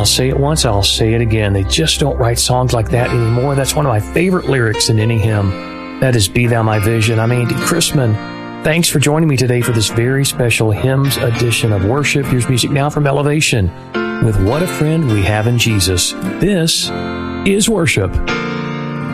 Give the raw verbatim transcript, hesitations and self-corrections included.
I'll say it once, I'll say it again. They just don't write songs like that anymore. That's one of my favorite lyrics in any hymn. That is Be Thou My Vision. I'm Andy Chrisman. Thanks for joining me today for this very special hymns edition of worship. Here's music now from Elevation with What a Friend We Have in Jesus. This is worship.